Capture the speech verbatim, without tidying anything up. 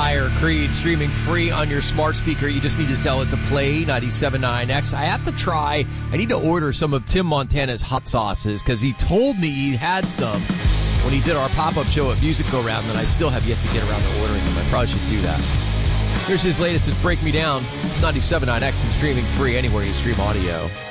Fire, Creed, streaming free on your smart speaker. You just need to tell it to play ninety-seven point nine X. I have to try, I need to order some of Tim Montana's hot sauces because he told me he had some when he did our pop-up show at Music Go Round, and I still have yet to get around to ordering them. I probably should do that. Here's his latest. It's Break Me Down. It's ninety-seven point nine X and streaming free anywhere you stream audio.